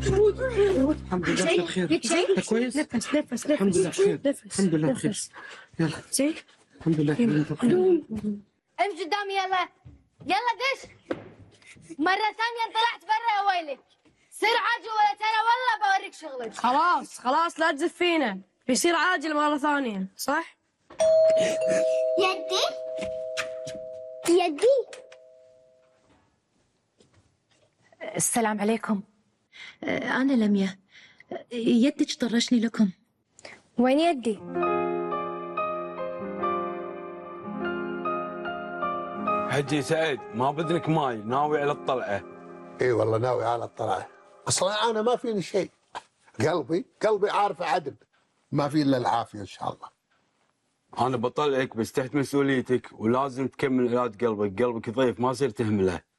الحمد لله بخير. انت كويس؟ نفس الحمد لله بخير. الحمد لله بخير. يلا زين. الحمد لله انت بخير. امشي قدامي يلا يلا دش. مرة ثانية طلعت برا يا ويلك. سر عاجل ولا ترى والله بوريك شغلك. خلاص لا تزف فينا، بيصير عاجل مرة ثانية، صح؟ يدي السلام عليكم. أنا لميا، يدك طرشني لكم. وين يدي؟ حجي سعيد ما بدلك ماي، ناوي على الطلعة. اي والله ناوي على الطلعة. اصلا انا ما فيني شيء، قلبي عارف عدل، ما في الا العافية ان شاء الله. انا بطلعك بس تحت مسؤوليتك ولازم تكمل علاج قلبك ضيف ما يصير تهمله.